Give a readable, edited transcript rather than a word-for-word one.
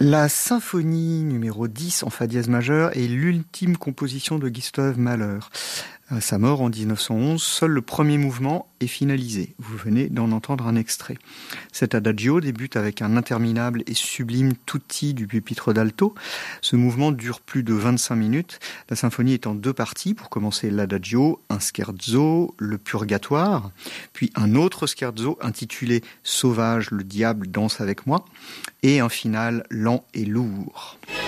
La symphonie numéro 10 en fa dièse majeur est l'ultime composition de Gustav Mahler. À sa mort en 1911, seul le premier mouvement est finalisé. Vous venez d'en entendre un extrait. Cet adagio débute avec un interminable et sublime tutti du pupitre d'alto. Ce mouvement dure plus de 25 minutes. La symphonie est en deux parties. Pour commencer l'adagio, un scherzo, le purgatoire, puis un autre scherzo intitulé « Sauvage, le diable danse avec moi » et un final lent et lourd.